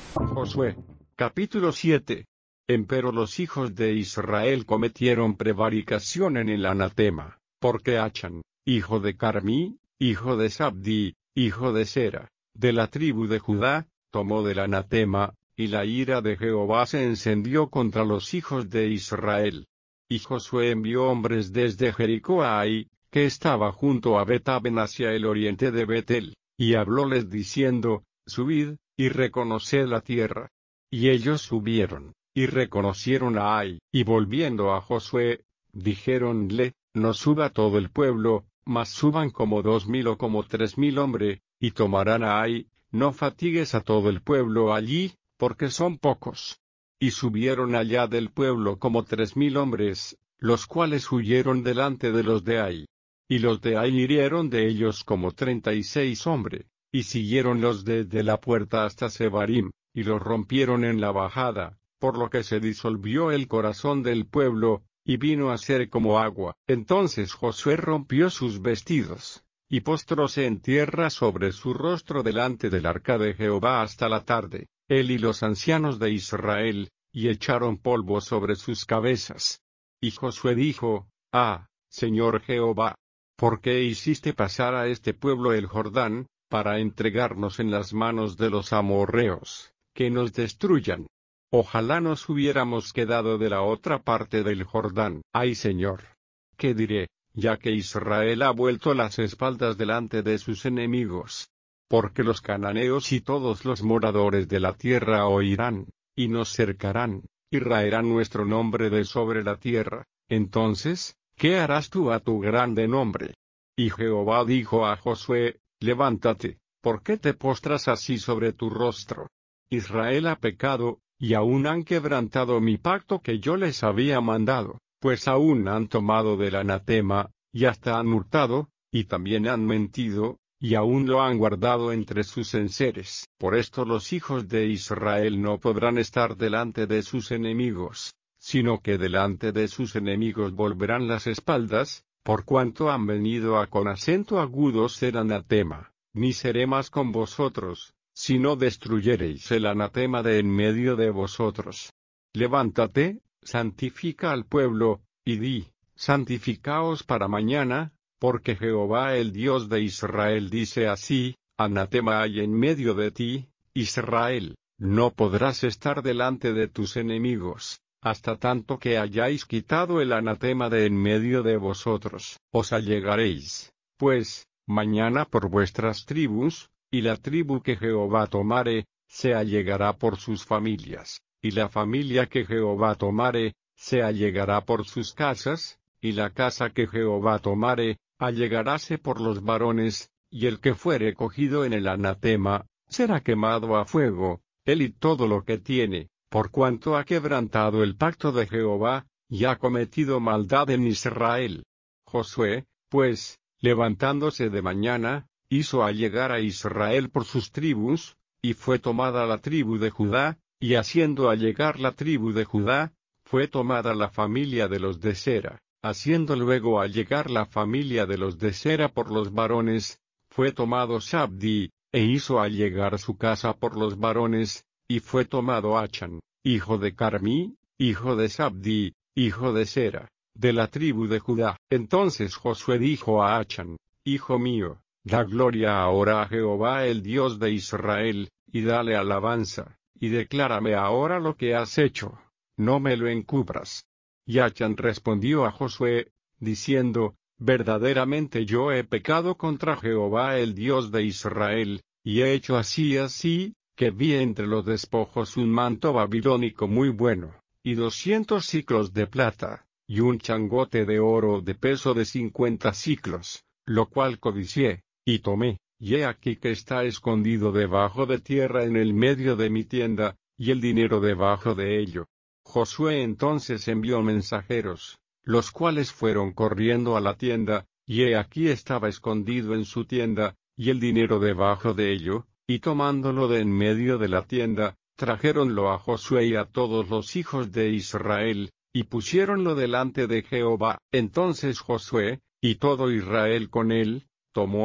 Josué. Capítulo 7. Empero los hijos de Israel cometieron prevaricación en el anatema, porque Achan, hijo de Carmí, hijo de Sabdi, hijo de Sera, de la tribu de Judá, tomó del anatema, y la ira de Jehová se encendió contra los hijos de Israel. Y Josué envió hombres desde Jericó a Ai, que estaba junto a Bet-aven hacia el oriente de Betel, y hablóles diciendo, subid, y reconoced la tierra. Y ellos subieron, y reconocieron a Ai, y volviendo a Josué, dijéronle, no suba todo el pueblo, mas suban como 2000 o como 3000 hombres, y tomarán a Ai, no fatigues a todo el pueblo allí, porque son pocos. Y subieron allá del pueblo como 3000 hombres, los cuales huyeron delante de los de Ai. Y los de Ai hirieron de ellos como 36 hombres, y siguieron los desde la puerta hasta Sebarim, y los rompieron en la bajada, por lo que se disolvió el corazón del pueblo, y vino a ser como agua. Entonces Josué rompió sus vestidos, y postróse en tierra sobre su rostro delante del arca de Jehová hasta la tarde, él y los ancianos de Israel, y echaron polvo sobre sus cabezas. Y Josué dijo, Señor Jehová, ¿por qué hiciste pasar a este pueblo el Jordán, para entregarnos en las manos de los amorreos, que nos destruyan? Ojalá nos hubiéramos quedado de la otra parte del Jordán. Ay Señor, ¿qué diré, ya que Israel ha vuelto las espaldas delante de sus enemigos? Porque los cananeos y todos los moradores de la tierra oirán, y nos cercarán, y raerán nuestro nombre de sobre la tierra. Entonces, ¿qué harás tú a tu grande nombre? Y Jehová dijo a Josué, levántate, ¿por qué te postras así sobre tu rostro? Israel ha pecado, y aún han quebrantado mi pacto que yo les había mandado, pues aún han tomado del anatema, y hasta han hurtado, y también han mentido, y aún lo han guardado entre sus enseres. Por esto los hijos de Israel no podrán estar delante de sus enemigos, sino que delante de sus enemigos volverán las espaldas, por cuanto han venido a con acento agudo ser anatema, ni seré más con vosotros, si no destruyereis el anatema de en medio de vosotros. Levántate, santifica al pueblo, y di, santificaos para mañana, porque Jehová el Dios de Israel dice así, anatema hay en medio de ti, Israel, no podrás estar delante de tus enemigos, hasta tanto que hayáis quitado el anatema de en medio de vosotros. Os allegaréis, pues, mañana por vuestras tribus, y la tribu que Jehová tomare, se allegará por sus familias, y la familia que Jehová tomare, se allegará por sus casas, y la casa que Jehová tomare, allegaráse por los varones, y el que fuere cogido en el anatema, será quemado a fuego, él y todo lo que tiene, por cuanto ha quebrantado el pacto de Jehová, y ha cometido maldad en Israel. Josué, pues, levantándose de mañana, hizo allegar a Israel por sus tribus, y fue tomada la tribu de Judá, y haciendo allegar la tribu de Judá, fue tomada la familia de los de Sera, haciendo luego allegar la familia de los de Sera por los varones, fue tomado Sabdi, e hizo allegar su casa por los varones, y fue tomado Achan, hijo de Carmí, hijo de Sabdi, hijo de Sera, de la tribu de Judá. Entonces Josué dijo a Achan, hijo mío, da gloria ahora a Jehová el Dios de Israel, y dale alabanza, y declárame ahora lo que has hecho, no me lo encubras. Y Achan respondió a Josué, diciendo, verdaderamente yo he pecado contra Jehová el Dios de Israel, y he hecho así, que vi entre los despojos un manto babilónico muy bueno, y 200 siclos de plata, y un changote de oro de peso de 50 siclos, lo cual codicié, y tomé, y he aquí que está escondido debajo de tierra en el medio de mi tienda, y el dinero debajo de ello. Josué entonces envió mensajeros, los cuales fueron corriendo a la tienda, y he aquí estaba escondido en su tienda, y el dinero debajo de ello, y tomándolo de en medio de la tienda, trajéronlo a Josué y a todos los hijos de Israel, y pusiéronlo delante de Jehová. Entonces Josué, y todo Israel con él, tomó